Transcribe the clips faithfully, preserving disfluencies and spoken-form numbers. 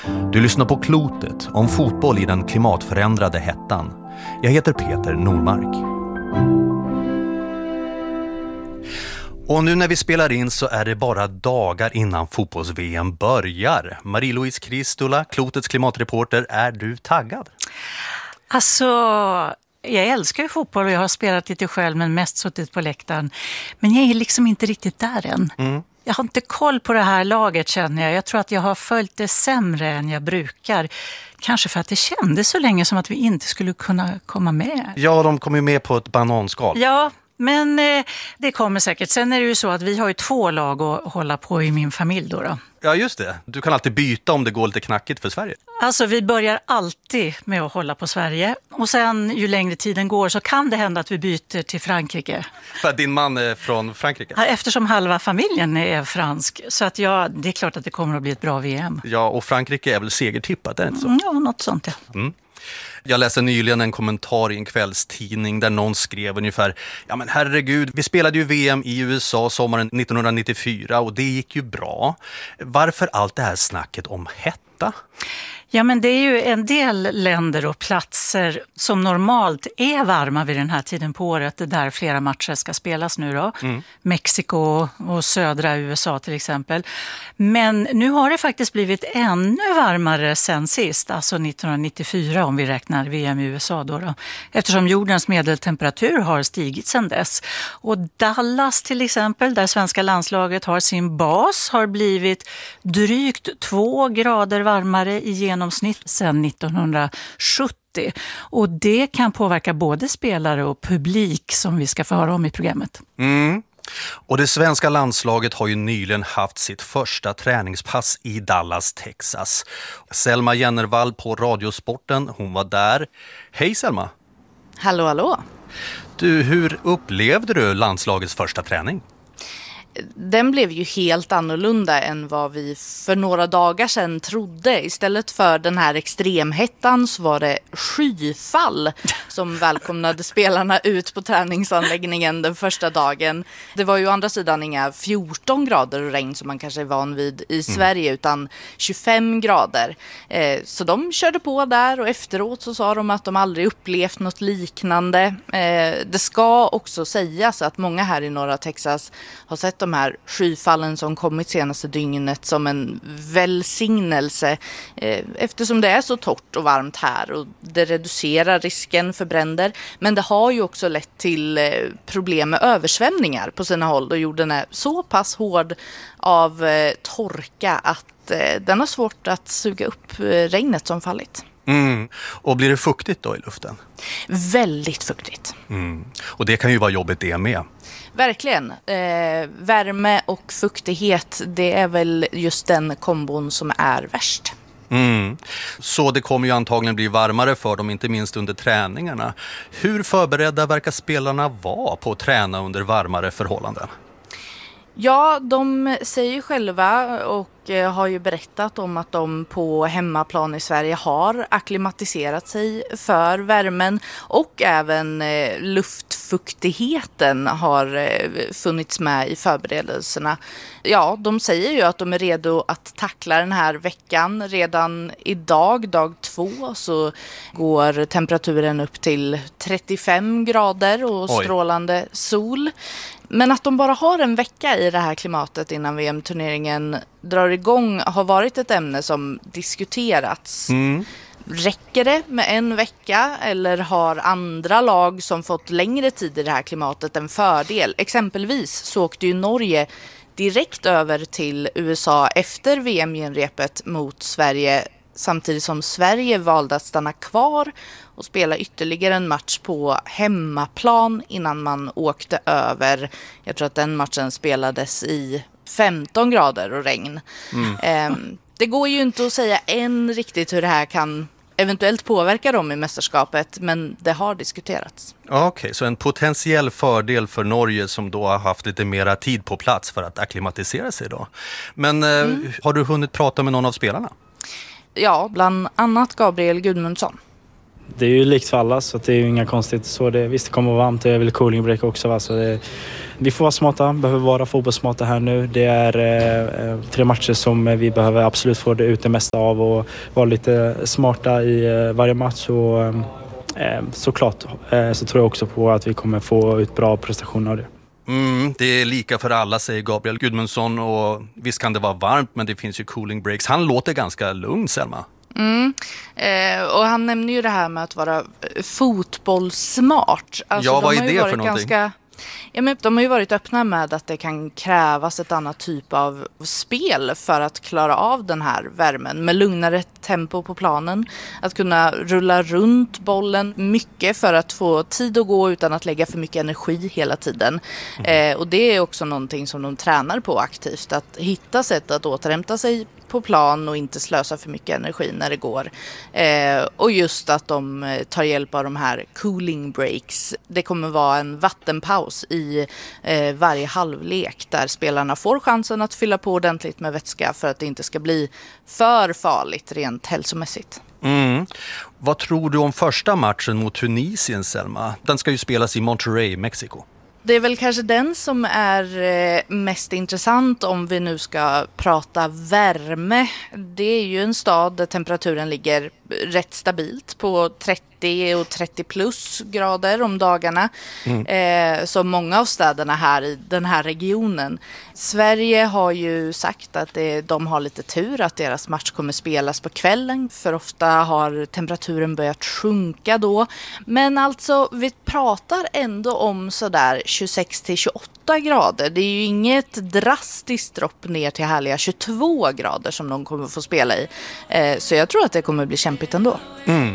Du lyssnar på Klotet om fotboll i den klimatförändrade hettan. Jag heter Peter Normark. Och nu när vi spelar in så är det bara dagar innan fotbolls-V M börjar. Marie-Louise Kristula, Klotets klimatreporter, är du taggad? Alltså, jag älskar ju fotboll och jag har spelat lite själv men mest suttit på läktaren. Men jag är liksom inte riktigt där än. Mm. Jag har inte koll på det här laget, känner jag. Jag tror att jag har följt det sämre än jag brukar. Kanske för att det kändes så länge som att vi inte skulle kunna komma med. Ja, de kom ju med på ett bananskal. Ja, men eh, det kommer säkert. Sen är det ju så att vi har ju två lag att hålla på i min familj då då. Ja, just det. Du kan alltid byta om det går lite knackigt för Sverige. Alltså, vi börjar alltid med att hålla på Sverige. Och sen, ju längre tiden går, så kan det hända att vi byter till Frankrike. För att din man är från Frankrike? Ja, eftersom halva familjen är fransk. Så att ja, det är klart att det kommer att bli ett bra V M. Ja, och Frankrike är väl segertippat, är det inte så? Mm, ja, något sånt, ja. Mm. Jag läste nyligen en kommentar i en kvällstidning där någon skrev ungefär: ja men herregud, vi spelade ju V M i U S A sommaren nittonhundranittiofyra och det gick ju bra. Varför allt det här snacket om hetta? Ja, men det är ju en del länder och platser som normalt är varma vid den här tiden på året, där flera matcher ska spelas nu då. Mm. Mexiko och södra U S A till exempel. Men nu har det faktiskt blivit ännu varmare sen sist, alltså nittonhundranittiofyra om vi räknar V M i U S A då, då. Eftersom jordens medeltemperatur har stigit sedan dess. Och Dallas till exempel, där svenska landslaget har sin bas, har blivit drygt två grader varmare i genomsnitt sedan nittonhundrasjuttio. Och det kan påverka både spelare och publik, som vi ska få höra om i programmet. Mm. Och det svenska landslaget har ju nyligen haft sitt första träningspass i Dallas, Texas. Selma Jennervall på Radiosporten, hon var där. Hej Selma! Hallå, hallå! Du, hur upplevde du landslagets första träning? Den blev ju helt annorlunda än vad vi för några dagar sedan trodde. Istället för den här extremhettan så var det skyfall som välkomnade spelarna ut på träningsanläggningen den första dagen. Det var ju å andra sidan inga fjorton grader och regn som man kanske är van vid i Sverige, mm. utan tjugofem grader. Eh, så de körde på där och efteråt så sa de att de aldrig upplevt något liknande. Eh, det ska också sägas att många här i norra Texas har sett de här skyfallen som kommit senaste dygnet som en välsignelse eh, eftersom det är så torrt och varmt här och det reducerar risken för bränder. Men det har ju också lett till eh, problem med översvämningar på sina håll då jorden är så pass hård av eh, torka att eh, den har svårt att suga upp eh, regnet som fallit. Mm. Och blir det fuktigt då i luften? Väldigt fuktigt. Mm. Och det kan ju vara jobbigt det med. Verkligen. Eh, värme och fuktighet, det är väl just den kombon som är värst. Mm. Så det kommer ju antagligen bli varmare för dem, inte minst under träningarna. Hur förberedda verkar spelarna vara på att träna under varmare förhållanden? Ja, de säger ju själva och eh, har ju berättat om att de på hemmaplan i Sverige har akklimatiserat sig för värmen och även eh, luftfuktigheten har eh, funnits med i förberedelserna. Ja, de säger ju att de är redo att tackla den här veckan. Redan idag, dag två, så går temperaturen upp till trettiofem grader och strålande sol. Men att de bara har en vecka i det här klimatet innan V M-turneringen drar igång har varit ett ämne som diskuterats. Mm. Räcker det med en vecka eller har andra lag som fått längre tid i det här klimatet en fördel? Exempelvis så åkte ju Norge direkt över till U S A efter V M-genrepet mot Sverige, samtidigt som Sverige valde att stanna kvar och spela ytterligare en match på hemmaplan innan man åkte över. Jag tror att den matchen spelades i femton grader och regn. Mm. Eh, det går ju inte att säga än riktigt hur det här kan eventuellt påverka dem i mästerskapet, men det har diskuterats. Okej, okay, så en potentiell fördel för Norge som då har haft lite mera tid på plats för att akklimatisera sig då. Men mm. eh, har du hunnit prata med någon av spelarna? Ja, bland annat Gabriel Gudmundsson. Det är ju likt för alla, så det är ju inga konstigt. Så det, visst, det kommer att vara varmt, det är väl cooling break också. Va? Så det, vi får vara smarta, behöver vara fotbollssmarta här nu. Det är eh, tre matcher som vi behöver absolut få det ut det mesta av och vara lite smarta i eh, varje match. Och, eh, såklart eh, så tror jag också på att vi kommer få ut bra prestationer av det. Mm, det är lika för alla, säger Gabriel Gudmundsson, och visst kan det vara varmt, men det finns ju cooling breaks. Han låter ganska lugn, Selma. Mm. Eh, och han nämner ju det här med att vara fotbollssmart. Alltså, ja, vad de är det för någonting? Ganska, ja, men de har ju varit öppna med att det kan krävas ett annat typ av spel för att klara av den här värmen. Med lugnare tempo på planen. Att kunna rulla runt bollen mycket för att få tid att gå utan att lägga för mycket energi hela tiden. Mm. Eh, och det är också någonting som de tränar på aktivt. Att hitta sätt att återhämta sig på plan och inte slösa för mycket energi när det går. Eh, och just att de tar hjälp av de här cooling breaks. Det kommer vara en vattenpaus i eh, varje halvlek där spelarna får chansen att fylla på ordentligt med vätska för att det inte ska bli för farligt rent hälsomässigt. Mm. Vad tror du om första matchen mot Tunisien, Selma? Den ska ju spelas i Monterrey, Mexiko. Det är väl kanske den som är mest intressant om vi nu ska prata värme. Det är ju en stad där temperaturen ligger rätt stabilt på trettio och trettio plus grader om dagarna. Mm. Eh, så många av städerna här i den här regionen. Sverige har ju sagt att det, de har lite tur att deras match kommer spelas på kvällen. För ofta har temperaturen börjat sjunka då. Men alltså vi pratar ändå om sådär tjugosex till tjugoåtta grader. Det är ju inget drastiskt dropp ner till härliga tjugotvå grader som de kommer få spela i. Eh, så jag tror att det kommer bli kämpigt ändå. Mm.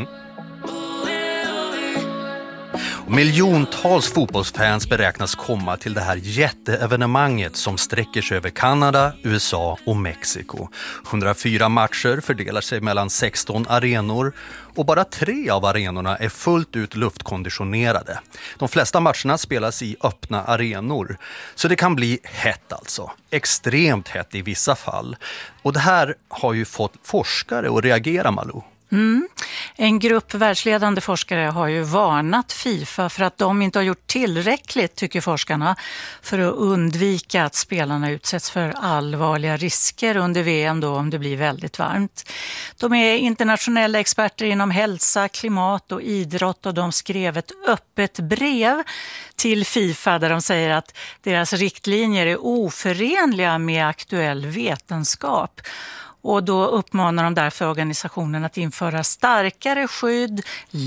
Miljontals fotbollsfans beräknas komma till det här jätteevenemanget som sträcker sig över Kanada, U S A och Mexiko. hundrafyra matcher fördelar sig mellan sexton arenor och bara tre av arenorna är fullt ut luftkonditionerade. De flesta matcherna spelas i öppna arenor, så det kan bli hett alltså. Extremt hett i vissa fall. Och det här har ju fått forskare att reagera, Malou. Mm. En grupp världsledande forskare har ju varnat FIFA för att de inte har gjort tillräckligt, tycker forskarna, för att undvika att spelarna utsätts för allvarliga risker under V M då om det blir väldigt varmt. De är internationella experter inom hälsa, klimat och idrott och de skrev ett öppet brev till FIFA där de säger att deras riktlinjer är oförenliga med aktuell vetenskap. Och då uppmanar de därför organisationen att införa starkare skydd,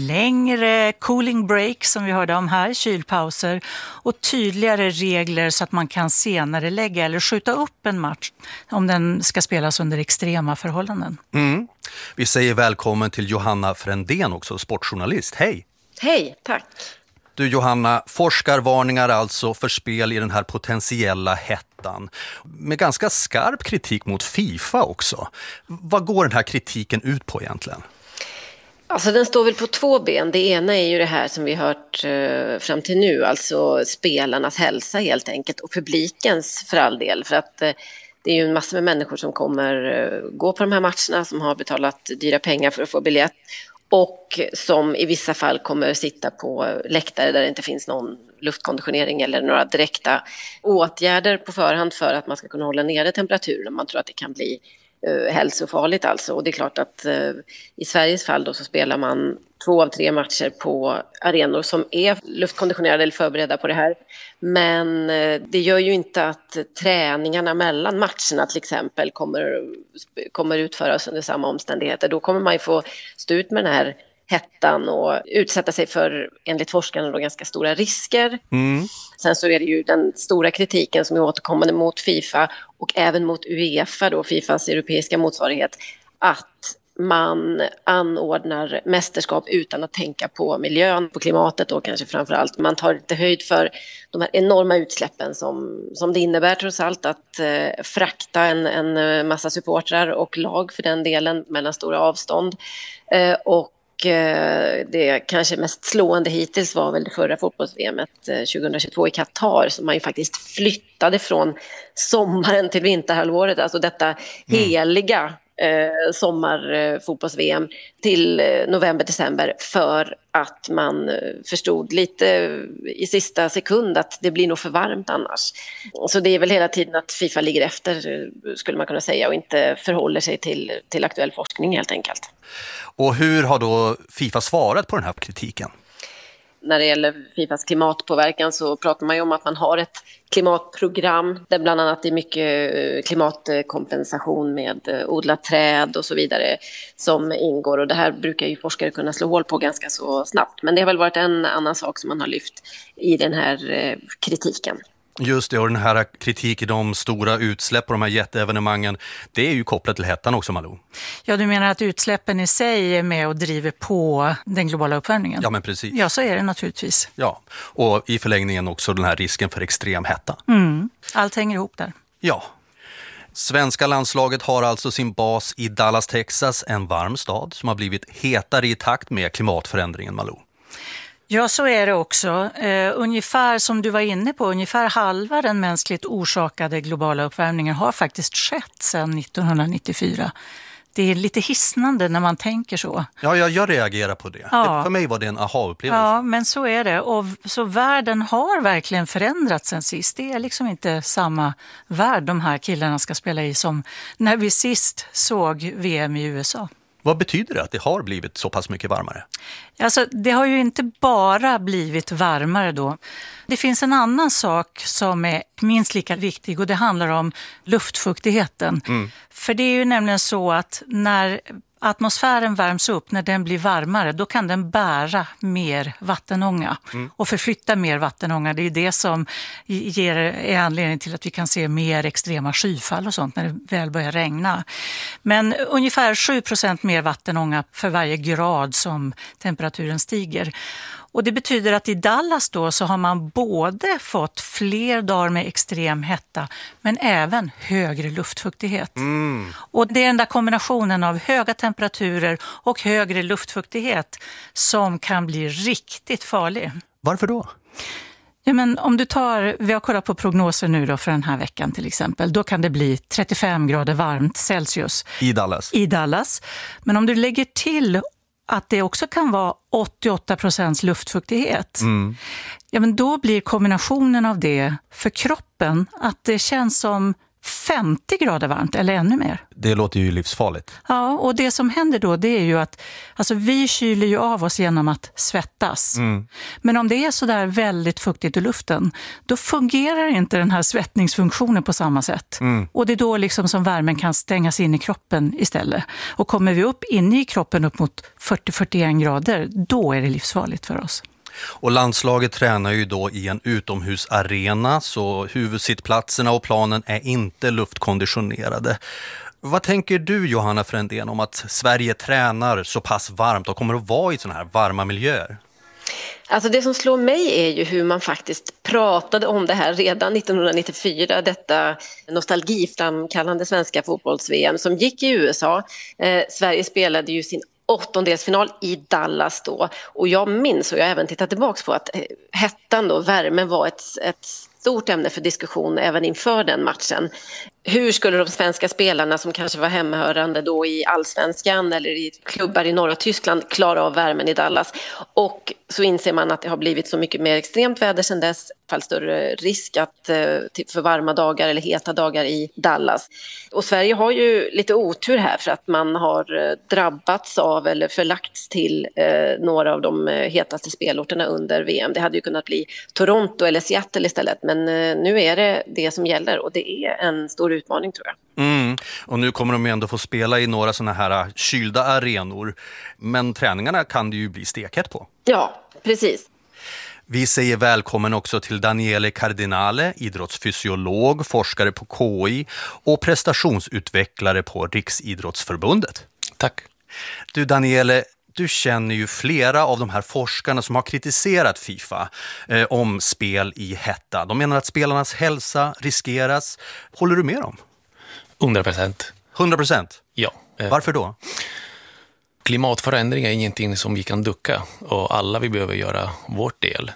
längre cooling breaks som vi hörde om här, kylpauser och tydligare regler så att man kan senare lägga eller skjuta upp en match om den ska spelas under extrema förhållanden. Mm. Vi säger välkommen till Johanna Frändén, också sportjournalist. Hej! Hej, tack! Du Johanna, forskarvarningar alltså för spel i den här potentiella hettan. Med ganska skarp kritik mot FIFA också. Vad går den här kritiken ut på egentligen? Alltså den står väl på två ben. Det ena är ju det här som vi har hört eh, fram till nu. Alltså spelarnas hälsa helt enkelt. Och publikens för all del. För att eh, det är ju en massa med människor som kommer eh, gå på de här matcherna. Som har betalat dyra pengar för att få biljett. Och som i vissa fall kommer sitta på läktare där det inte finns någon luftkonditionering eller några direkta åtgärder på förhand för att man ska kunna hålla nere temperaturen om man tror att det kan bli uh, hälsofarligt alltså. Och det är klart att uh, i Sveriges fall då så spelar man två av tre matcher på arenor som är luftkonditionerade eller förberedda på det här. Men uh, det gör ju inte att träningarna mellan matcherna till exempel kommer, kommer utföras under samma omständigheter. Då kommer man ju få stå ut med den här hettan och utsätta sig för, enligt forskarna, då, ganska stora risker. Mm. Sen så är det ju den stora kritiken som är återkommande mot FIFA och även mot UEFA, då, FIFAs europeiska motsvarighet, att man anordnar mästerskap utan att tänka på miljön, på klimatet då kanske framförallt. Man tar inte höjd för de här enorma utsläppen som, som det innebär trots allt att eh, frakta en, en massa supportrar och lag för den delen mellan stora avstånd. Eh, och det kanske mest slående hittills var väl det förra fotbolls-V M tjugohundratjugotvå i Qatar som man ju faktiskt flyttade från sommaren till vinterhalvåret. Alltså detta heliga eh, sommarfotbolls-V M till eh, november-december för att man eh, förstod lite i sista sekund att det blir nog för varmt annars. Så det är väl hela tiden att FIFA ligger efter, skulle man kunna säga, och inte förhåller sig till, till aktuell forskning helt enkelt. Och hur har då FIFA svarat på den här kritiken? När det gäller FIFAs klimatpåverkan så pratar man ju om att man har ett klimatprogram där bland annat det är mycket klimatkompensation med odlat träd och så vidare som ingår. Och det här brukar ju forskare kunna slå hål på ganska så snabbt. Men det har väl varit en annan sak som man har lyft i den här kritiken. Just det, och den här kritiken om stora utsläpp på de här jätteevenemangen, det är ju kopplat till hettan också, Malou. Ja, du menar att utsläppen i sig är med och driver på den globala uppvärmningen? Ja, men precis. Ja, så är det naturligtvis. Ja, och i förlängningen också den här risken för extrem hetta. Mm. Allt hänger ihop där. Ja. Svenska landslaget har alltså sin bas i Dallas, Texas, en varm stad som har blivit hetare i takt med klimatförändringen, Malou. Ja, så är det också. Uh, ungefär som du var inne på, ungefär halva den mänskligt orsakade globala uppvärmningen har faktiskt skett sedan nittonhundranittiofyra. Det är lite hisnande när man tänker så. Ja, jag, jag reagerar på det. Ja. det. För mig var det en aha-upplevelse. Ja, men så är det. Och så världen har verkligen förändrats sen sist. Det är liksom inte samma värld de här killarna ska spela i som när vi sist såg V M i U S A. Vad betyder det att det har blivit så pass mycket varmare? Alltså, det har ju inte bara blivit varmare då. Det finns en annan sak som är minst lika viktig och det handlar om luftfuktigheten. Mm. För det är ju nämligen så att när atmosfären värms upp, när den blir varmare, då kan den bära mer vattenånga mm. och förflytta mer vattenånga. Det är det som ger är anledning till att vi kan se mer extrema skyfall och sånt när det väl börjar regna. Men ungefär sju procent mer vattenånga för varje grad som temperaturen stiger. Och det betyder att i Dallas då så har man både fått fler dagar med extrem hetta men även högre luftfuktighet. Mm. Och det är den där kombinationen av höga temperaturer och högre luftfuktighet som kan bli riktigt farlig. Varför då? Ja, men om du tar, vi har kollat på prognoser nu då för den här veckan till exempel, då kan det bli trettiofem grader varmt Celsius. I Dallas? I Dallas. Men om du lägger till att det också kan vara åttioåtta procent luftfuktighet. Mm. Ja, men då blir kombinationen av det för kroppen att det känns som femtio grader varmt eller ännu mer. Det låter ju livsfarligt. Ja, och det som händer då det är ju att alltså, vi kyler ju av oss genom att svettas. Mm. Men om det är så där väldigt fuktigt i luften, då fungerar inte den här svettningsfunktionen på samma sätt. Mm. Och det är då liksom som värmen kan stängas in i kroppen istället. Och kommer vi upp inne i kroppen upp mot fyrtio till fyrtioen grader, då är det livsfarligt för oss. Och landslaget tränar ju då i en utomhusarena så huvudsittplatserna och planen är inte luftkonditionerade. Vad tänker du, Johanna Frändén, om att Sverige tränar så pass varmt och kommer att vara i sådana här varma miljöer? Alltså det som slår mig är ju hur man faktiskt pratade om det här redan nittonhundranittiofyra, detta nostalgiframkallande svenska fotbolls-V M som gick i U S A. Eh, Sverige spelade ju sin åttondelsfinal i Dallas då och jag minns och jag har även tittat tillbaka på att hettan då, värmen var ett, ett stort ämne för diskussion även inför den matchen. Hur skulle de svenska spelarna som kanske var hemmahörande då i allsvenskan eller i klubbar i norra Tyskland klara av värmen i Dallas? Och så inser man att det har blivit så mycket mer extremt väder sedan dess, fall större risk att, för varma dagar eller heta dagar i Dallas. Och Sverige har ju lite otur här för att man har drabbats av eller förlagts till eh, några av de hetaste spelorterna under V M. Det hade ju kunnat bli Toronto eller Seattle istället, men eh, nu är det det som gäller och det är en stor utmaning tror jag. Mm. Och nu kommer de ändå få spela i några såna här kylda arenor, men träningarna kan det ju bli stekhett på. Ja, precis. Vi säger välkommen också till Daniele Cardinale, idrottsfysiolog, forskare på K I och prestationsutvecklare på Riksidrottsförbundet. Tack. Du Daniele, du känner ju flera av de här forskarna som har kritiserat FIFA eh, om spel i hetta. De menar att spelarnas hälsa riskeras. Håller du med dem? hundra procent. hundra procent? Ja. Varför då? Klimatförändring är ingenting som vi kan ducka och alla vi behöver göra vårt del.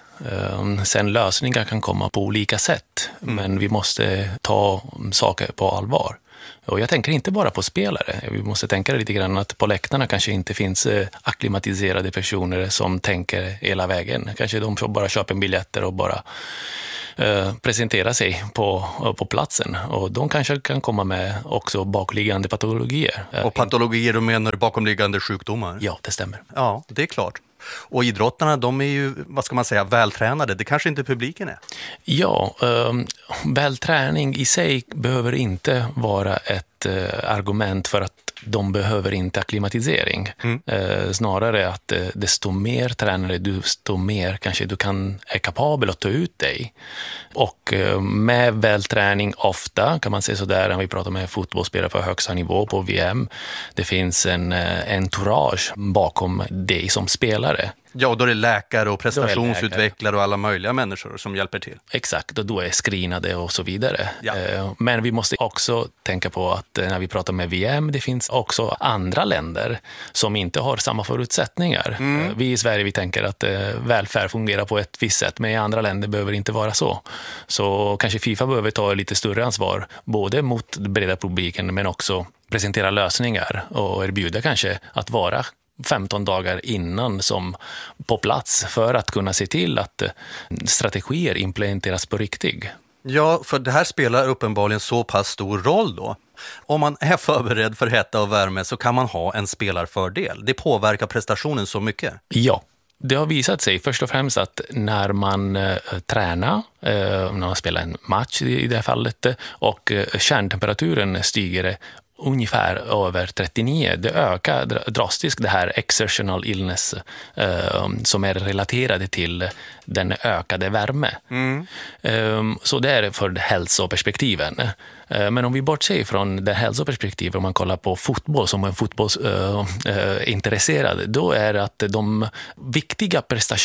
Sen lösningar kan komma på olika sätt, mm. men vi måste ta saker på allvar. Och jag tänker inte bara på spelare. Vi måste tänka lite grann att på läktarna kanske inte finns akklimatiserade personer som tänker hela vägen. Kanske de bara köper biljetter och bara eh, presenterar sig på, på platsen. Och de kanske kan komma med också bakomliggande patologier. Och patologier, du menar bakomliggande sjukdomar? Ja, det stämmer. Ja, det är klart. Och idrottarna, de är ju, vad ska man säga, vältränade. Det kanske inte publiken är. Ja, eh, välträning i sig behöver inte vara ett eh, argument för att de behöver inte akklimatisering. Mm. Eh, snarare att eh, desto mer tränare, desto mer kanske du kan är kapabel att ta ut dig. Och eh, med välträning ofta, kan man säga sådär, när vi pratar med fotbollsspelare på högsta nivå på V M, det finns en eh, entourage bakom dig som spelare. Ja, och då är det läkare och prestationsutvecklare och alla möjliga människor som hjälper till. Exakt, och då är screenade och så vidare. Ja. Men vi måste också tänka på att när vi pratar med V M, det finns också andra länder som inte har samma förutsättningar. Mm. Vi i Sverige, vi tänker att välfärd fungerar på ett visst sätt, men i andra länder behöver det inte vara så. Så kanske FIFA behöver ta lite större ansvar, både mot den breda publiken men också presentera lösningar och erbjuda kanske att vara femton dagar innan som på plats för att kunna se till att strategier implementeras på riktigt. Ja, för det här spelar uppenbarligen så pass stor roll då. Om man är förberedd för hetta och värme så kan man ha en spelarfördel. Det påverkar prestationen så mycket. Ja. Det har visat sig först och främst att när man eh, tränar, eh, när man spelar en match i, i det här fallet, och eh, kärntemperaturen stiger ungefär över trettionio. Det ökar drastiskt det här exertional illness eh, som är relaterade till den ökade värme. Mm. Eh, så det är för hälsoperspektiven. Eh, men om vi bortser från det hälsoperspektivet, om man kollar på fotboll som en fotbollsintresserad, eh, då är det att de viktiga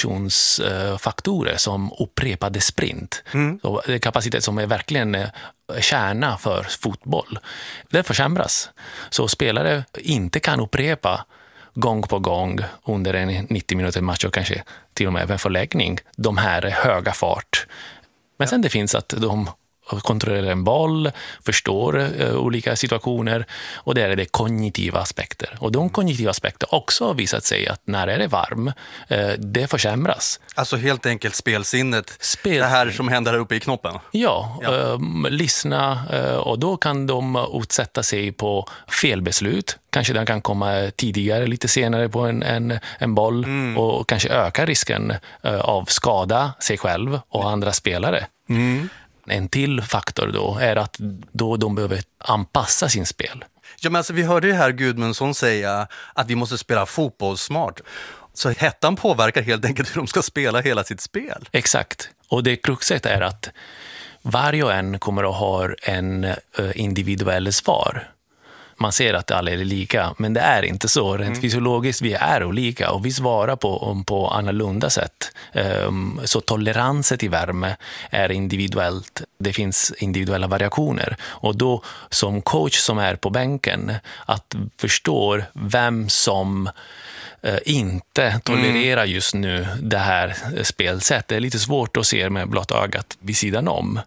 prestationsfaktorer som upprepade sprint, mm. så det är kapacitet som är verkligen kärna för fotboll, det försämras. Så spelare inte kan upprepa gång på gång under en nittio minuter match och kanske till och med en förläggning de här höga fart. Men sen det finns att de kontrollerar en boll, förstår uh, olika situationer, och det är det kognitiva aspekter. Och de kognitiva aspekter också har visat sig att när det är varm, uh, det försämras. Alltså helt enkelt spelsinnet, Spel... det här som händer här uppe i knoppen. Ja, ja. Uh, lyssna uh, och då kan de utsätta sig på felbeslut. Kanske den kan komma tidigare, lite senare på en, en, en boll mm. och kanske öka risken uh, av skada sig själv och andra spelare. Mm. En till faktor då är att då de behöver anpassa sin spel. Ja, men alltså, vi hörde ju här Gudmundsson säga att vi måste spela fotbollssmart. Så hettan påverkar helt enkelt hur de ska spela hela sitt spel. Exakt. Och det kruxet är att varje och en kommer att ha en individuell svar. Man ser att alla är lika, men det är inte så. Rent mm. fysiologiskt, vi är olika och vi svarar på, på annorlunda sätt. Um, så toleransen till värme är individuellt. Det finns individuella variationer. Och då som coach som är på bänken, att förstå vem som uh, inte tolererar just nu det här spelsättet. Det är lite svårt att se med blott ögat vid sidan om.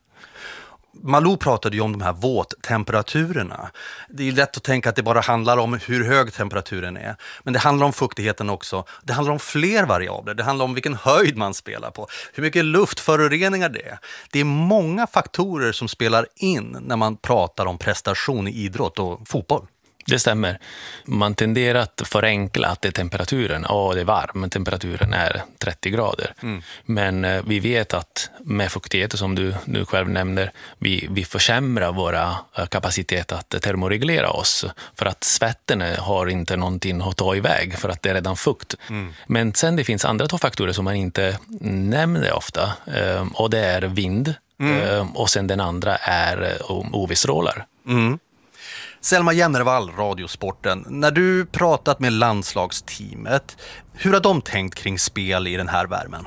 Malou pratade ju om de här våttemperaturerna. Det är lätt att tänka att det bara handlar om hur hög temperaturen är. Men det handlar om fuktigheten också. Det handlar om fler variabler. Det handlar om vilken höjd man spelar på. Hur mycket luftföroreningar det är. Det är många faktorer som spelar in när man pratar om prestation i idrott och fotboll. Det stämmer. Man tenderar att förenkla att det är temperaturen. Ja, det är varm, men temperaturen är trettio grader. Mm. Men eh, vi vet att med fuktighet, som du nu själv nämner, vi, vi försämrar våra eh, kapacitet att termoreglera oss. För att svetten har inte någonting att ta iväg, för att det är redan fukt. Mm. Men sen det finns andra två faktorer som man inte nämner ofta. Eh, och det är vind. Mm. Eh, och sen den andra är O V-strålar. Mm. Selma Jennervall, Radiosporten. När du pratat med landslagsteamet, hur har de tänkt kring spel i den här värmen?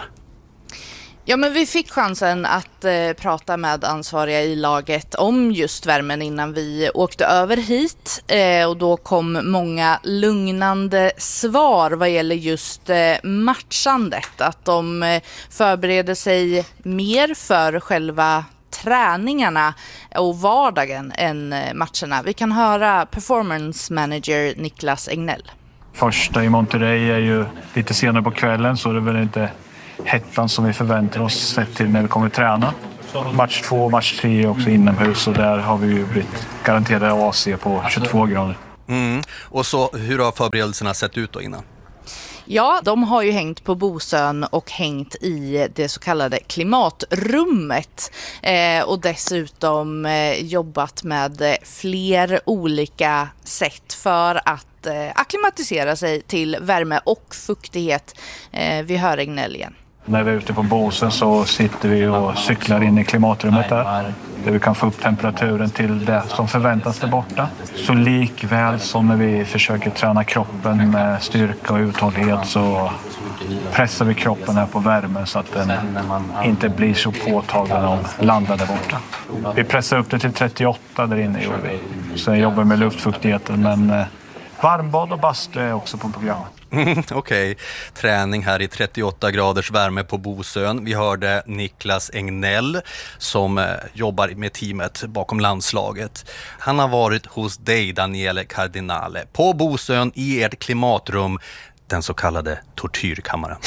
Ja, men vi fick chansen att eh, prata med ansvariga i laget om just värmen innan vi åkte över hit. Eh, och då kom många lugnande svar vad gäller just eh, matchandet. Att de eh, förbereder sig mer för själva träningarna och vardagen än matcherna. Vi kan höra performance manager Niklas Egnell. Första i Monterrey är ju lite senare på kvällen, så det är väl inte hettan som vi förväntar oss sett till när vi kommer träna. Match två och match tre är också inomhus, och där har vi ju blivit garanterade A C på tjugotvå grader. Mm. Och så hur har förberedelserna sett ut då innan? Ja, de har ju hängt på Bosön och hängt i det så kallade klimatrummet eh, och dessutom eh, jobbat med fler olika sätt för att eh, akklimatisera sig till värme och fuktighet. Eh, vi hör Egnell igen. När vi är ute på Bosön så sitter vi och cyklar in i klimatrummet där. Där vi kan få upp temperaturen till det som förväntas där borta. Så likväl som när vi försöker träna kroppen med styrka och uthållighet så pressar vi kroppen här på värmen så att den inte blir så påtaglig när de landar där borta. Vi pressar upp det till trettioåtta där inne gjorde vi. Så jag jobbar med luftfuktigheten, men varmbad och bastu är också på programmet. Mm, Okej, okay. Träning här i trettioåtta graders värme på Bosön. Vi hörde Niklas Egnell som eh, jobbar med teamet bakom landslaget. Han har varit hos dig, Daniele Cardinale, på Bosön i ert klimatrum, den så kallade tortyrkammaren.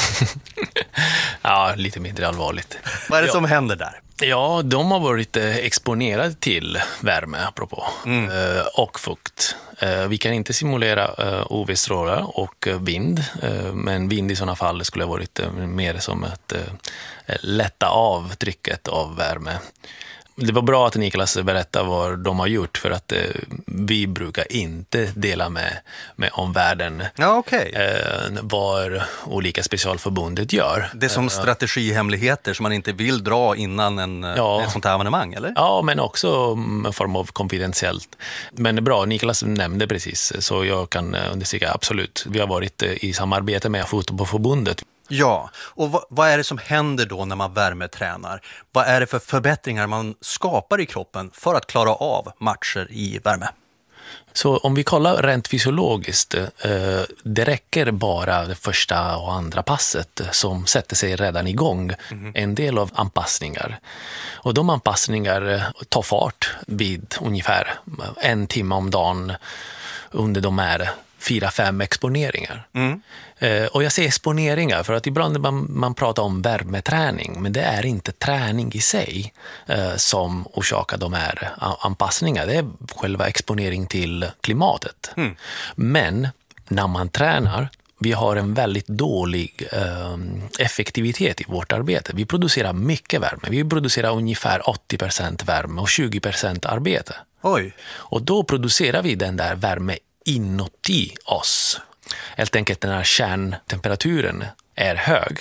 Ja, lite mindre allvarligt. Vad är det ja. som händer där? Ja, de har varit exponerade till värme apropå mm. och fukt. Vi kan inte simulera U V-strålar och vind, men vind i sådana fall skulle ha varit mer som att lätta av trycket av värme. Det var bra att Niklas berättade vad de har gjort, för att eh, vi brukar inte dela med, med omvärlden ja, okay. eh, vad olika specialförbundet gör. Det är som strategihemligheter som man inte vill dra innan en, ja. en sånt här evenemang, eller? Ja, men också en form av konfidentiellt. Men det är bra, Niklas nämnde precis, så jag kan understryka absolut. Vi har varit i samarbete med Fotbollförbundet. Ja, och vad, vad är det som händer då när man värmetränar? Vad är det för förbättringar man skapar i kroppen för att klara av matcher i värme? Så om vi kollar rent fysiologiskt, eh, det räcker bara det första och andra passet som sätter sig redan igång. Mm. En del av anpassningar. Och de anpassningar tar fart vid ungefär en timme om dagen under de här fyra, fem exponeringar. Mm. Eh, och jag säger exponeringar för att ibland man, man pratar om värmeträning, men det är inte träning i sig eh, som orsakar de här anpassningarna. Det är själva exponering till klimatet. Mm. Men när man tränar, vi har en väldigt dålig eh, effektivitet i vårt arbete. Vi producerar mycket värme. Vi producerar ungefär åttio procent värme och tjugo procent arbete. Oj. Och då producerar vi den där värme inuti oss. Helt enkelt när kärntemperaturen är hög,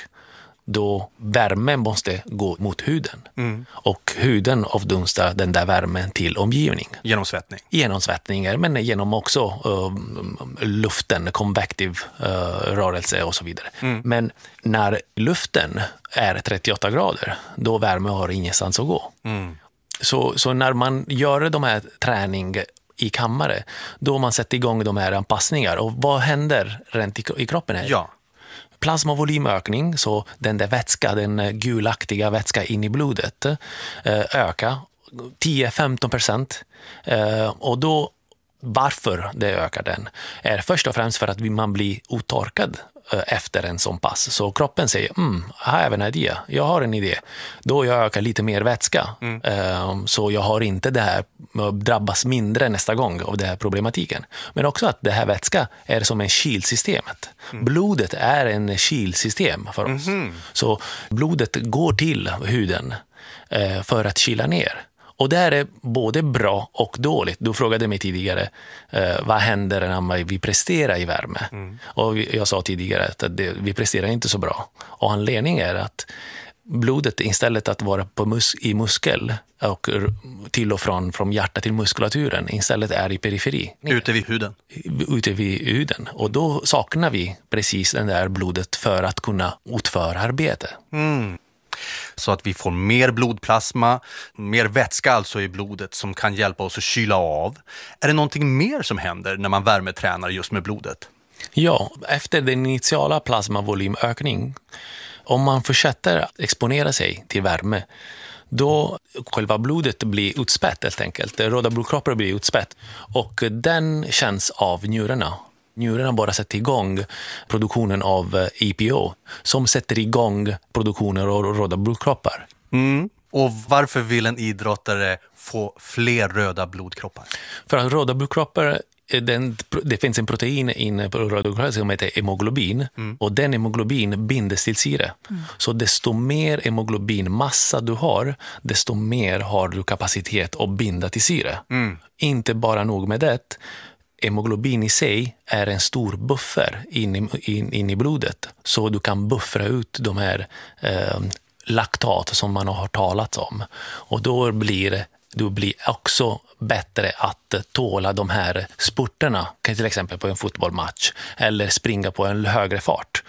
då värmen måste gå mot huden. Mm. Och huden avdunstar den där värmen till omgivning. Genom svettning? Genom svettningar, men genom också uh, luften, konvektiv uh, rörelse och så vidare. Mm. Men när luften är trettioåtta grader, då värme har ingenstans att gå. Mm. Så, så när man gör de här träning i kammare, då man sätter igång de här anpassningar. Och vad händer rent i, i kroppen här? Ja. Plasmavolymökning, så den där vätska, den gulaktiga vätska in i blodet eh, ökar tio till femton procent. Eh, och då, varför det ökar den är först och främst för att man blir otorkad efter en sån pass. Så kroppen säger, mm, jag har en idé, jag har en idé. Då jag ökar lite mer vätska. Mm. Um, så jag har inte det här, drabbas mindre nästa gång av den här problematiken. Men också att det här vätska är som en kylsystemet. Mm. Blodet är en kylsystem för oss. Mm-hmm. Så blodet går till huden uh, för att kyla ner. Och det här är både bra och dåligt. Du frågade mig tidigare, eh, vad händer när vi presterar i värme? Mm. Och jag sa tidigare att det, vi presterar inte så bra. Och anledningen är att blodet istället att vara på mus- i muskel och till och från, från hjärta till muskulaturen, istället är i periferi. Ute vid huden. Ute vid huden. Och då saknar vi precis den där blodet för att kunna utföra arbete. Mm. Så att vi får mer blodplasma, mer vätska alltså i blodet som kan hjälpa oss att kyla av. Är det någonting mer som händer när man värmetränar just med blodet? Ja, efter den initiala plasmavolymökning, om man fortsätter att exponera sig till värme, då själva blodet blir utspätt helt enkelt. Röda blodkroppar blir utspätt och den känns av njurarna. Njurarna bara sätter igång produktionen av E P O som sätter igång produktionen av röda blodkroppar. Mm. Och varför vill en idrottare få fler röda blodkroppar? För att röda blodkroppar, den, det finns en protein inne på röda blodkroppar som heter hemoglobin. Mm. Och den hemoglobin bindes till syre. Mm. Så desto mer hemoglobinmassa du har, desto mer har du kapacitet att binda till syre. Mm. Inte bara nog med det. Hemoglobin i sig är en stor buffer in i, in, in i blodet. Så du kan buffra ut de här eh, laktat som man har talat om. Och då blir du blir också bättre att tåla de här spurterna, till exempel på en fotbollsmatch eller springa på en högre fart.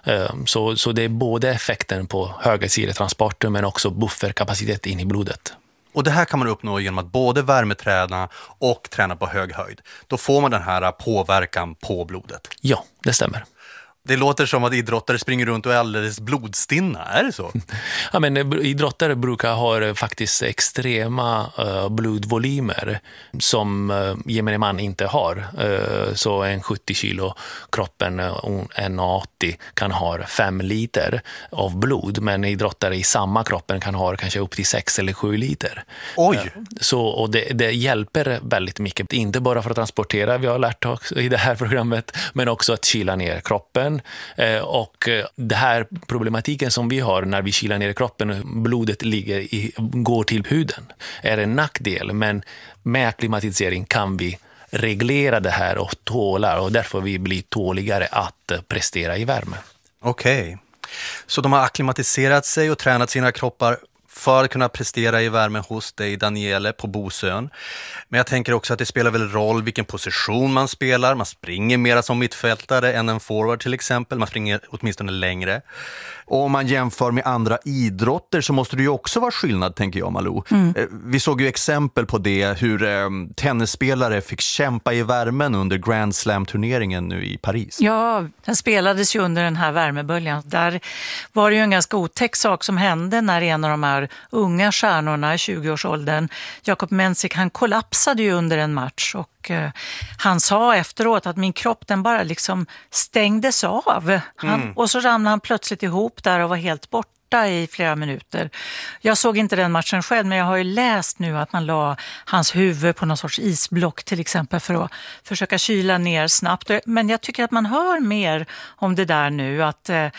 Så, så det är både effekten på högre syretransporter men också bufferkapacitet in i blodet. Och det här kan man uppnå genom att både värmeträna och träna på hög höjd. Då får man den här påverkan på blodet. Ja, det stämmer. Det låter som att idrottare springer runt och är alldeles blodstinna, är det så? Ja, men idrottare brukar ha faktiskt extrema uh, blodvolymer som uh, gemene man inte har. Uh, så en sjuttio kilo kroppen, uh, en åttio kan ha fem liter av blod, men idrottare i samma kroppen kan ha kanske upp till sex eller sju liter. Oj! Uh, så, och det, det hjälper väldigt mycket, inte bara för att transportera, vi har lärt oss i det här programmet, men också att kyla ner kroppen. Och det här problematiken som vi har när vi kylar ner kroppen och blodet ligger i, går till huden är en nackdel, men med akklimatisering kan vi reglera det här och tåla, och därför vi blir tåligare att prestera i värme. Okej, okay. Så de har akklimatiserat sig och tränat sina kroppar för att kunna prestera i värmen hos dig, Daniele, på Bosön. Men jag tänker också att det spelar väl roll vilken position man spelar. Man springer mera som mittfältare än en forward till exempel. Man springer åtminstone längre. Och om man jämför med andra idrotter så måste det ju också vara skillnad, tänker jag, Malou. Mm. Vi såg ju exempel på det, hur eh, tennisspelare fick kämpa i värmen under Grand Slam-turneringen nu i Paris. Ja, den spelades ju under den här värmeböljan. Där var det ju en ganska otäck sak som hände när en av de här unga stjärnorna i tjugoårsåldern, Jakob Mensik, han kollapsade ju under en match och eh, han sa efteråt att min kropp den bara liksom stängdes av. Han, mm. Och så ramlade han plötsligt ihop där och var helt borta i flera minuter. Jag såg inte den matchen själv, men jag har ju läst nu att man la hans huvud på någon sorts isblock till exempel för att försöka kyla ner snabbt. Men jag tycker att man hör mer om det där nu, att eh,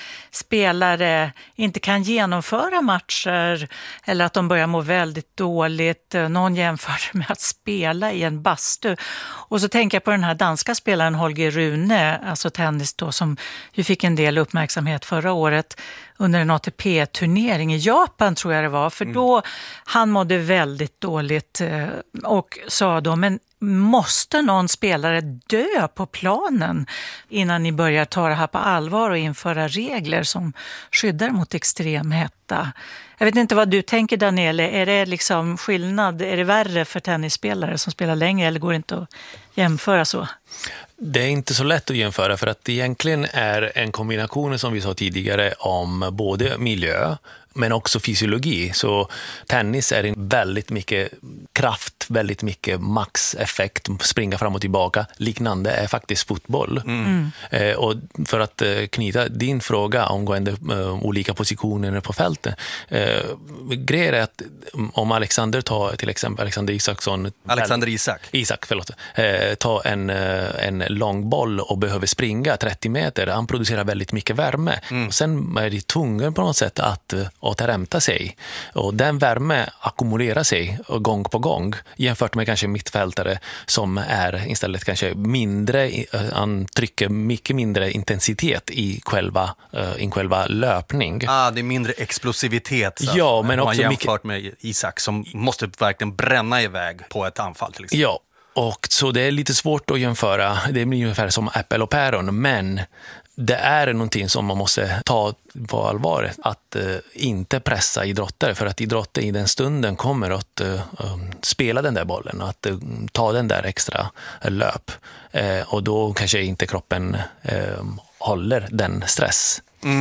spelare inte kan genomföra matcher eller att de börjar må väldigt dåligt. Någon jämför med att spela i en bastu. Och så tänker jag på den här danska spelaren Holger Rune, alltså tennis då, som ju fick en del uppmärksamhet förra året under en A T P-turnering i Japan, tror jag det var. För då, han mådde väldigt dåligt och sa då, men måste någon spelare dö på planen innan ni börjar ta det här på allvar och införa regler som skyddar mot extrem hetta? Jag vet inte vad du tänker, Daniele. Är det liksom skillnad? Är det värre för tennisspelare som spelar längre, eller går det inte att jämföra så? Det är inte så lätt att jämföra, för att det egentligen är en kombination, som vi sa tidigare, om både miljö men också fysiologi. Så tennis är en väldigt mycket kraft, väldigt mycket maxeffekt, springa fram och tillbaka. Liknande är faktiskt fotboll. Mm. Eh, och för att eh, knyta din fråga omgående eh, olika positioner på fältet. Eh, grejen är att om Alexander tar till exempel Alexander Isaksson. Alexander Isak. Isak, förlåt. Eh, tar en, en lång boll och behöver springa trettio meter. Han producerar väldigt mycket värme. Mm. Och sen är det tvungen på något sätt att återhämta sig. Och den värme ackumulerar sig gång på gång, jämfört med kanske mittfältare som är istället kanske mindre, han trycker mycket mindre intensitet i själva, i själva löpning. Ah, det är mindre explosivitet. Så ja, men också jämfört med Isak som måste verkligen bränna iväg på ett anfall till exempel. Ja. Och så det är lite svårt att jämföra. Det blir ungefär som äppel och päron, men det är någonting som man måste ta på allvar, att uh, inte pressa idrottare, för att idrottare i den stunden kommer att uh, um, spela den där bollen och att uh, ta den där extra uh, löp. Uh, och då kanske inte kroppen uh, håller den stress. Mm.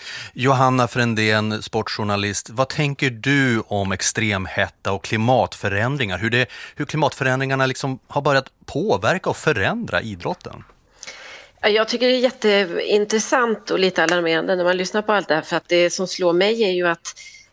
Johanna Frändén, sportjournalist. Vad tänker du om extremhetta och klimatförändringar? Hur, det, hur klimatförändringarna liksom har börjat påverka och förändra idrotten? Jag tycker det är jätteintressant och lite alarmerande när man lyssnar på allt det här. För att det som slår mig är ju att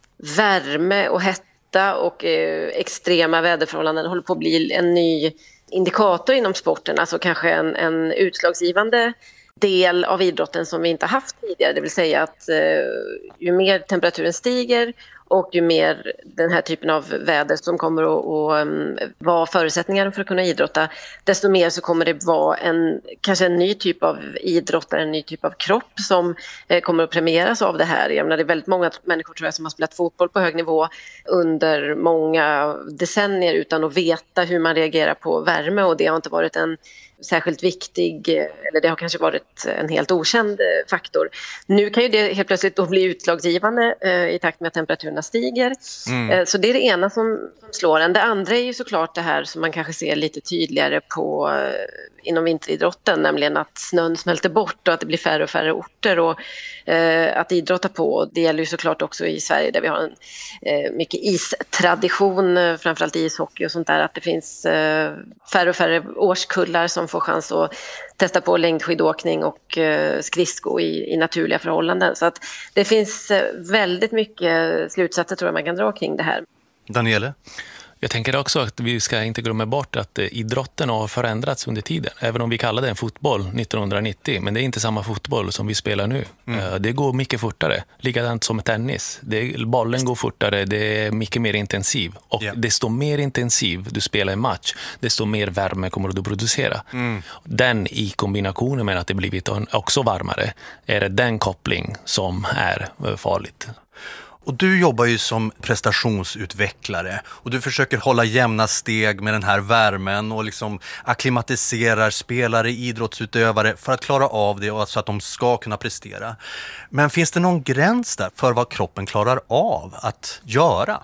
värme och hetta och eh, extrema väderförhållanden håller på att bli en ny indikator inom sporten. Alltså kanske en, en utslagsgivande del av idrotten som vi inte haft tidigare. Det vill säga att eh, ju mer temperaturen stiger och ju mer den här typen av väder som kommer att, att um, vara förutsättningar för att kunna idrotta, desto mer så kommer det vara en, kanske en ny typ av idrottare, en ny typ av kropp som eh, kommer att premieras av det här. Jag menar, det är väldigt många människor tror jag som har spelat fotboll på hög nivå under många decennier utan att veta hur man reagerar på värme, och det har inte varit en särskilt viktig, eller det har kanske varit en helt okänd faktor. Nu kan ju det helt plötsligt då bli utslagsgivande eh, i takt med att temperaturerna stiger. Mm. Eh, så det är det ena som, som slår en. Det andra är ju såklart det här som man kanske ser lite tydligare på eh, inom vinteridrotten, nämligen att snön smälter bort och att det blir färre och färre orter och eh, att idrotta på. Det gäller ju såklart också i Sverige där vi har en eh, mycket istradition, eh, framförallt ishockey och sånt där, att det finns eh, färre och färre årskullar som får chans att testa på längdskidåkning och eh, skridsko i, i naturliga förhållanden. Så att det finns eh, väldigt mycket slutsatser tror jag man kan dra kring det här. Daniele? Jag tänker också att vi ska inte glömma bort att idrotten har förändrats under tiden. Även om vi kallade den fotboll nittonhundranittio, men det är inte samma fotboll som vi spelar nu. Mm. Det går mycket fortare, likadant som tennis. Det, bollen går fortare, det är mycket mer intensiv. Och yeah. desto mer intensiv du spelar en match, desto mer värme kommer du producera. Mm. Den i kombination med att det blivit också varmare är det den koppling som är farligt. Och du jobbar ju som prestationsutvecklare och du försöker hålla jämna steg med den här värmen och liksom akklimatiserar spelare, idrottsutövare för att klara av det och så att de ska kunna prestera. Men finns det någon gräns där för vad kroppen klarar av att göra?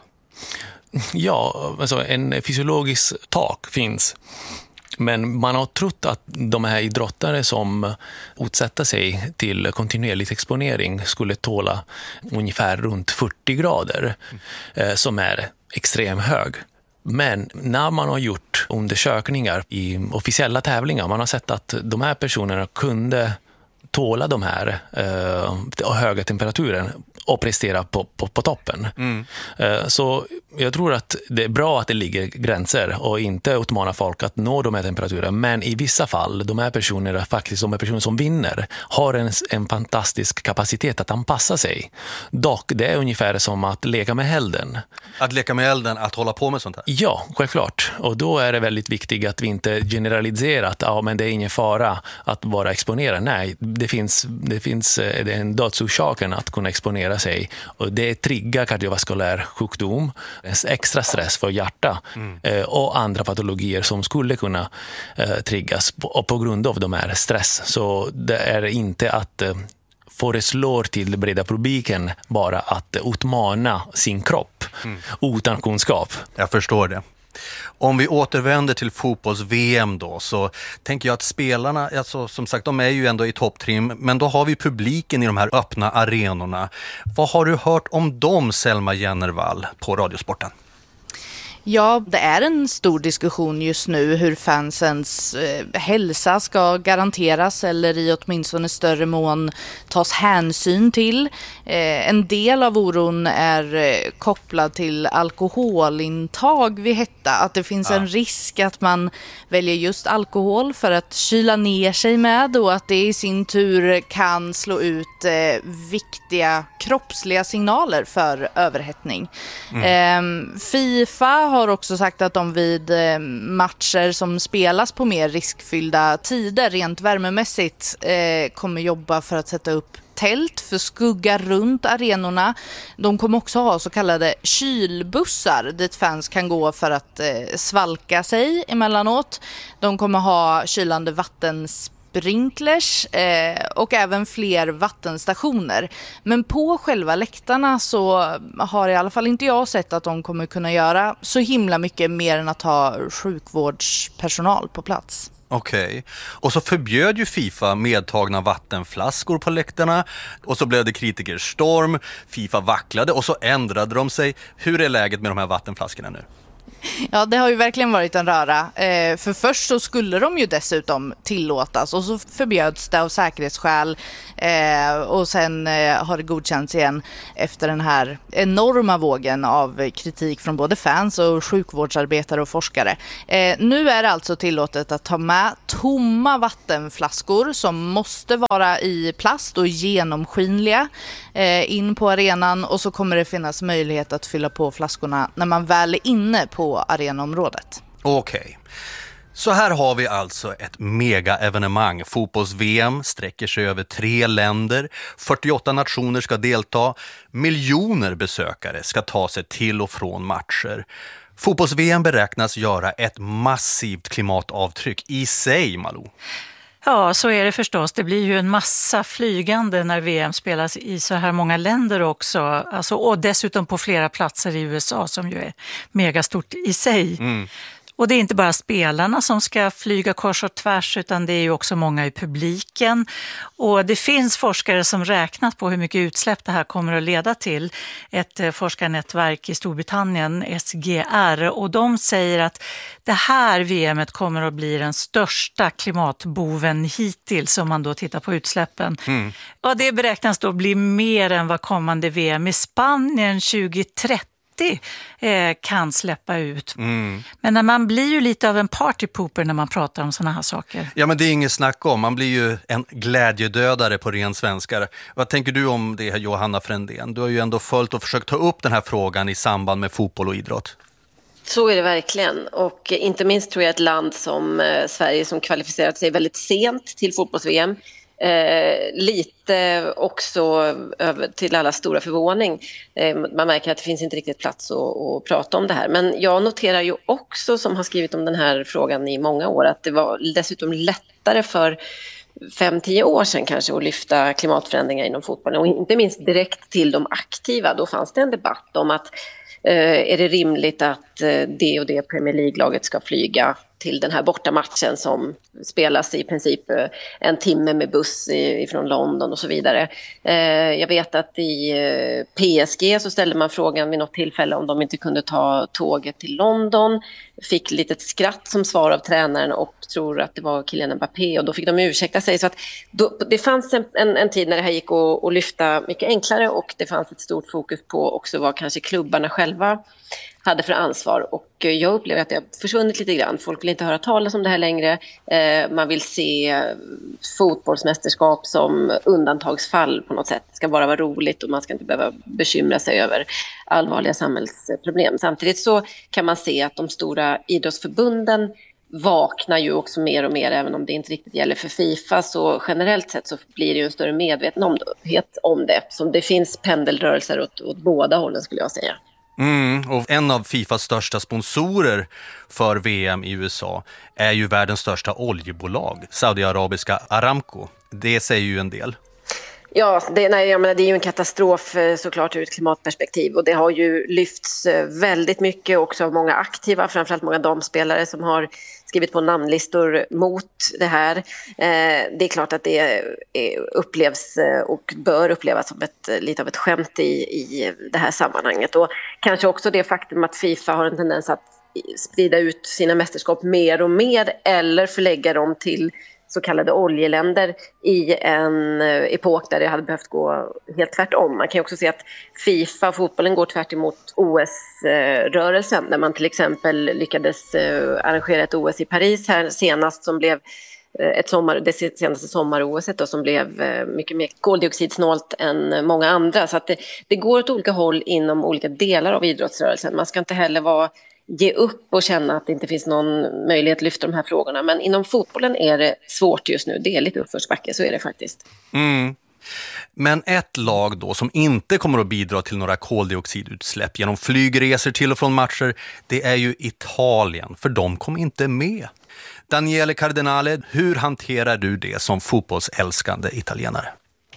Ja, alltså en fysiologisk tak finns. Men man har trott att de här idrottare som utsätter sig till kontinuerlig exponering skulle tåla ungefär runt fyrtio grader, mm. som är extremt hög. Men när man har gjort undersökningar i officiella tävlingar, man har sett att de här personerna kunde tåla de här eh, höga temperaturen och prestera på, på, på toppen. Mm. Eh, så jag tror att det är bra att det ligger gränser och inte utmana folk att nå de här temperaturerna. Men i vissa fall, de här personerna, faktiskt de här personer som vinner, har en, en fantastisk kapacitet att anpassa sig. Dock, det är ungefär som att leka med elden. Att leka med elden, att hålla på med sånt här? Ja, självklart. Och då är det väldigt viktigt att vi inte generaliserar att ja, men det är ingen fara att vara exponerad. Nej, det finns, det finns det är en dödsorsaken att kunna exponera sig. Och det triggar kardiovaskulär sjukdom, extra stress för hjärta mm. eh, och andra patologier som skulle kunna eh, triggas på, på grund av de här stress. Så det är inte att eh, föreslår till breda publiken bara att utmana sin kropp mm. utan kunskap. Jag förstår det. Om vi återvänder till fotbolls-V M då, så tänker jag att spelarna, alltså, som sagt, de är ju ändå i topptrim, men då har vi publiken i de här öppna arenorna. Vad har du hört om dem, Selma Jennervall, på Radiosporten? Ja, det är en stor diskussion just nu hur fansens eh, hälsa ska garanteras eller i åtminstone större mån tas hänsyn till. Eh, en del av oron är eh, kopplad till alkoholintag vid hetta. Att det finns ja. en risk att man väljer just alkohol för att kyla ner sig med och att det i sin tur kan slå ut eh, viktiga kroppsliga signaler för överhettning. Mm. Eh, FIFA har också sagt att de vid matcher som spelas på mer riskfyllda tider rent värmemässigt eh, kommer jobba för att sätta upp tält för skugga runt arenorna. De kommer också ha så kallade kylbussar dit fans kan gå för att eh, svalka sig emellanåt. De kommer ha kylande vattens sprinklers eh, och även fler vattenstationer. Men på själva läktarna så har i alla fall inte jag sett att de kommer kunna göra så himla mycket mer än att ha sjukvårdspersonal på plats. Okej. Okay. Och så förbjöd ju FIFA medtagna vattenflaskor på läktarna och så blev det kritikerstorm. FIFA vacklade och så ändrade de sig. Hur är läget med de här vattenflaskorna nu? Ja, det har ju verkligen varit en röra. Eh, för först så skulle de ju dessutom tillåtas och så förbjöds det av säkerhetsskäl. Eh, och sen eh, har det godkänts igen efter den här enorma vågen av kritik från både fans och sjukvårdsarbetare och forskare. Eh, nu är det alltså tillåtet att ta med tomma vattenflaskor som måste vara i plast och genomskinliga eh, in på arenan, och så kommer det finnas möjlighet att fylla på flaskorna när man väl är inne på arenaområdet. Okej. Okay. Så här har vi alltså ett mega-evenemang. Fotbolls-V M sträcker sig över tre länder. fyrtioåtta nationer ska delta. Miljoner besökare ska ta sig till och från matcher. Fotbolls-V M beräknas göra ett massivt klimatavtryck i sig, Malou. Ja, så är det förstås. Det blir ju en massa flygande när V M spelas i så här många länder också. Alltså, och dessutom på flera platser i U S A som ju är megastort i sig. Mm. Och det är inte bara spelarna som ska flyga kors och tvärs, utan det är ju också många i publiken. Och det finns forskare som räknat på hur mycket utsläpp det här kommer att leda till. Ett forskarnätverk i Storbritannien, S G R, och de säger att det här V M:et kommer att bli den största klimatboven hittills om man då tittar på utsläppen. Mm. Och det beräknas då bli mer än vad kommande V M i Spanien tjugohundratrettio kan släppa ut. Mm. Men när man blir ju lite av en partypooper när man pratar om såna här saker. Ja, men det är inget snack om. Man blir ju en glädjedödare på ren svenskar. Vad tänker du om det här, Johanna Frändén? Du har ju ändå följt och försökt ta upp den här frågan i samband med fotboll och idrott. Så är det verkligen, och inte minst tror jag ett land som eh, Sverige som kvalificerat sig väldigt sent till fotbolls-V M. Eh, lite också över till alla stora förvåning. Eh, man märker att det finns inte riktigt plats att, att prata om det här. Men jag noterar ju också, som har skrivit om den här frågan i många år, att det var dessutom lättare för fem, tio år sedan kanske att lyfta klimatförändringar inom fotbollen. Och inte minst direkt till de aktiva. Då fanns det en debatt om att eh, är det rimligt att eh, det och det Premier League-laget ska flyga till den här bortamatchen som spelas i princip en timme med buss från London och så vidare. Jag vet att i P S G så ställde man frågan vid något tillfälle om de inte kunde ta tåget till London. Fick lite skratt som svar av tränaren och tror att det var Kylian Mbappé, och då fick de ursäkta sig. Så att då, det fanns en, en, en tid när det här gick att, att lyfta mycket enklare, och det fanns ett stort fokus på också vad kanske klubbarna själva hade för ansvar, och jag upplever att det har försvunnit lite grann. Folk vill inte höra talas om det här längre. Eh, man vill se fotbollsmästerskap som undantagsfall på något sätt. Det ska bara vara roligt och man ska inte behöva bekymra sig över allvarliga samhällsproblem. Samtidigt så kan man se att de stora idrottsförbunden vaknar ju också mer och mer, även om det inte riktigt gäller för FIFA. Så generellt sett så blir det ju en större medvetenhet om det. Så det finns pendelrörelser åt, åt båda hållen, skulle jag säga. Mm, och en av FIFAs största sponsorer för V M i U S A är ju världens största oljebolag, Saudiarabiska Aramco. Det säger ju en del. Ja, det, nej, jag menar, det är ju en katastrof såklart ur ett klimatperspektiv, och det har ju lyfts väldigt mycket också av många aktiva, framförallt många damspelare som har skrivit på namnlistor mot det här. Eh, det är klart att det är, upplevs och bör upplevas som ett, lite av ett skämt i, i det här sammanhanget, och kanske också det faktum att FIFA har en tendens att sprida ut sina mästerskap mer och mer eller förlägga dem till så kallade oljeländer i en epok där det hade behövt gå helt tvärtom. Man kan ju också se att FIFA, fotbollen, går tvärt emot O S-rörelsen, där man till exempel lyckades arrangera ett O S i Paris här senast, som blev ett sommar, det senaste sommar-O S som blev mycket mer koldioxidsnålt än många andra. Så att det, det går åt olika håll inom olika delar av idrottsrörelsen. Man ska inte heller vara ge upp och känna att det inte finns någon möjlighet att lyfta de här frågorna. Men inom fotbollen är det svårt just nu. Det är lite uppförsbacke, så är det faktiskt. Mm. Men ett lag då som inte kommer att bidra till några koldioxidutsläpp genom flygresor till och från matcher, det är ju Italien. För de kom inte med. Daniele Cardinale, hur hanterar du det som fotbollsälskande italienare?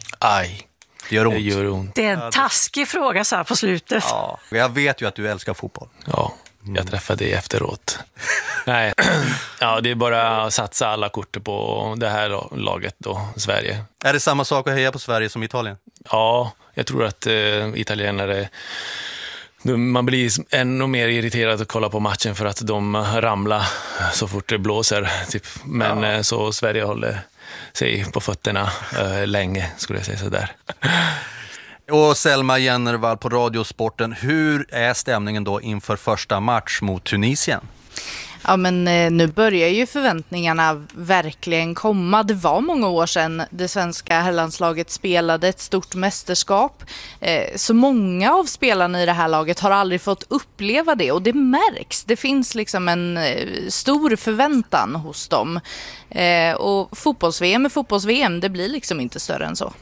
Aj. Det gör ont. Det gör ont. Det är en taskig fråga så här på slutet. Ja, jag vet ju att du älskar fotboll. Ja. jag träffade dig efteråt. Nej, ja, det är bara att satsa alla kort på det här laget då, Sverige. Är det samma sak att heja på Sverige som Italien? Ja, jag tror att eh, italienare... Man blir ännu mer irriterad att kolla på matchen för att de ramlar så fort det blåser. Typ. Men ja. Så Sverige håller sig på fötterna äh, länge, skulle jag säga sådär. Och Selma Jennervall på Radiosporten, hur är stämningen då inför första match mot Tunisien? Ja, men nu börjar ju förväntningarna verkligen komma. Det var många år sedan det svenska herrlandslaget spelade ett stort mästerskap. Så många av spelarna i det här laget har aldrig fått uppleva det. Och det märks. Det finns liksom en stor förväntan hos dem. Och fotbolls-V M är fotbolls-V M. Det blir liksom inte större än så.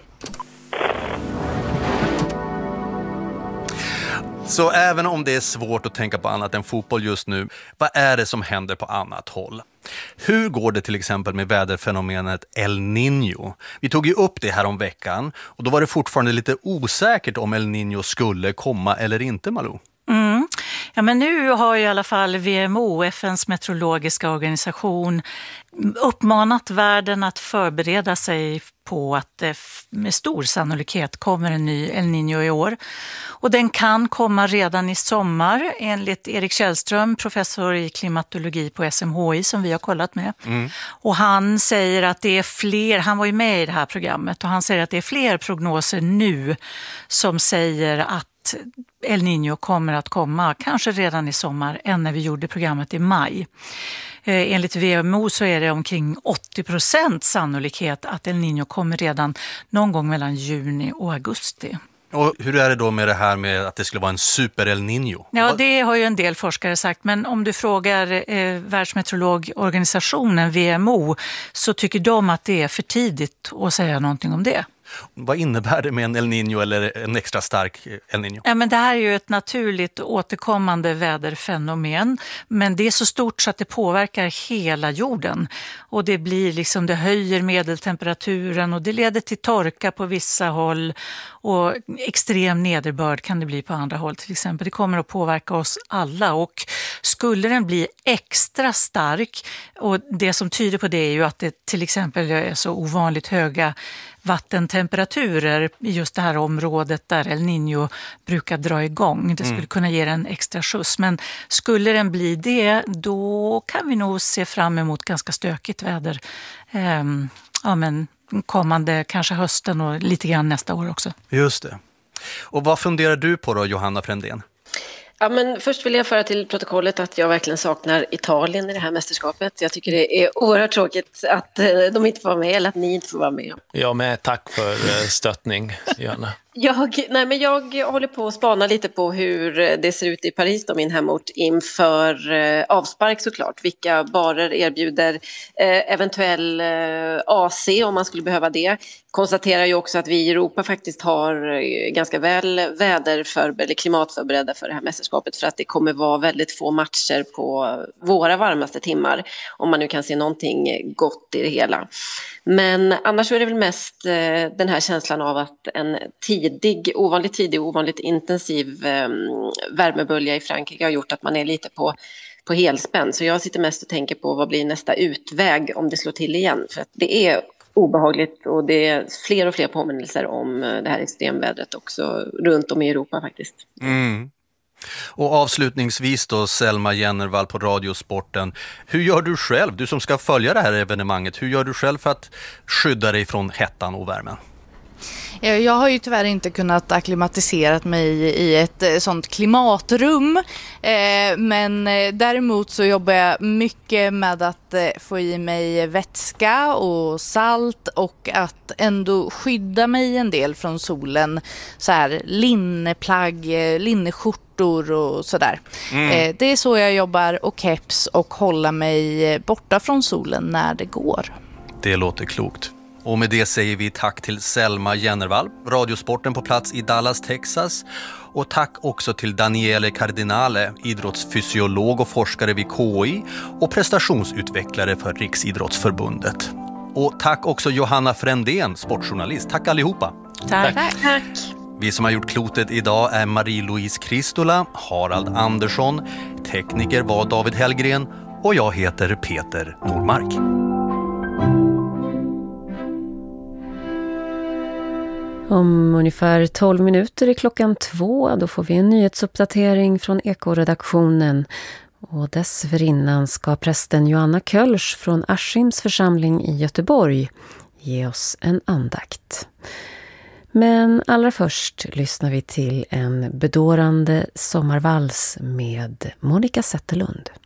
Så även om det är svårt att tänka på annat än fotboll just nu, vad är det som händer på annat håll? Hur går det till exempel med väderfenomenet El Niño? Vi tog ju upp det här om veckan och då var det fortfarande lite osäkert om El Niño skulle komma eller inte, Malou. Mm. Ja, men nu har ju i alla fall V M O, F N:s meteorologiska organisation, uppmanat världen att förbereda sig på att det med stor sannolikhet kommer en ny El Niño i år. Och den kan komma redan i sommar enligt Erik Källström, professor i klimatologi på S M H I som vi har kollat med. Mm. Och han säger att det är fler, han var ju med i det här programmet och han säger att det är fler prognoser nu som säger att El Niño kommer att komma kanske redan i sommar än när vi gjorde programmet i maj. Eh, enligt V M O så är det omkring åttio procent sannolikhet att El Niño kommer redan någon gång mellan juni och augusti. Och hur är det då med det här med att det skulle vara en super El Niño? Ja, det har ju en del forskare sagt, men om du frågar eh, Världsmeteorologorganisationen V M O så tycker de att det är för tidigt att säga någonting om det. Vad innebär det med en El Niño eller en extra stark El Niño? Ja, men det här är ju ett naturligt återkommande väderfenomen, men det är så stort så att det påverkar hela jorden. Och det blir liksom, det höjer medeltemperaturen och det leder till torka på vissa håll och extrem nederbörd kan det bli på andra håll till exempel. Det kommer att påverka oss alla och skulle den bli extra stark, och det som tyder på det är ju att det till exempel är så ovanligt höga vattentemperaturer i just det här området där El Niño brukar dra igång. Det skulle mm. kunna ge en extra skjuts. Men skulle den bli det, då kan vi nog se fram emot ganska stökigt väder. Ehm, ja, men kommande kanske hösten och lite grann nästa år också. Just det. Och vad funderar du på då, Johanna Frändén? Ja, men först vill jag föra till protokollet att jag verkligen saknar Italien i det här mästerskapet. Jag tycker det är oerhört tråkigt att de inte får vara med eller att ni inte får vara med. Ja, men tack för stöttning, Johanna. Jag, nej, men jag håller på att spana lite på hur det ser ut i Paris, då, min hemort, inför eh, avspark såklart. Vilka barer erbjuder eh, eventuell eh, A C om man skulle behöva det. Konstaterar ju också att vi i Europa faktiskt har eh, ganska väl väderförberedda, eller klimatförberedda för det här mästerskapet, för att det kommer vara väldigt få matcher på våra varmaste timmar, om man nu kan se någonting gott i det hela. Men annars är det väl mest eh, den här känslan av att en tidig, ovanligt tidig och ovanligt intensiv eh, värmebölja i Frankrike har gjort att man är lite på, på helspänn. Så jag sitter mest och tänker på vad blir nästa utväg om det slår till igen. För att det är obehagligt och det är fler och fler påminnelser om det här extremvädret också runt om i Europa faktiskt. Mm. Och avslutningsvis då, Selma Jennervall på Radiosporten. Hur gör du själv, du som ska följa det här evenemanget, hur gör du själv för att skydda dig från hettan och värmen? Jag har ju tyvärr inte kunnat akklimatisera mig i ett sånt klimatrum, men däremot så jobbar jag mycket med att få i mig vätska och salt och att ändå skydda mig en del från solen, så här linneplagg, linneskjortor och sådär. Mm. Det är så jag jobbar, och keps, och hålla mig borta från solen när det går. Det låter klokt. Och med det säger vi tack till Selma Jennervall, Radiosporten på plats i Dallas, Texas. Och tack också till Daniele Cardinale, idrottsfysiolog och forskare vid K I och prestationsutvecklare för Riksidrottsförbundet. Och tack också Johanna Frändén, sportjournalist. Tack allihopa. Tack. Tack. tack. Vi som har gjort klotet idag är Marie-Louise Kristola, Harald Andersson, Tekniker var David Hellgren och jag heter Peter Normark. Om ungefär tolv minuter är klockan två. Då får vi en nyhetsuppdatering från Eko-redaktionen. Och dessförinnan ska prästen Joanna Kölsch från Askims församling i Göteborg ge oss en andakt. Men allra först lyssnar vi till en bedårande sommarvals med Monica Zetterlund.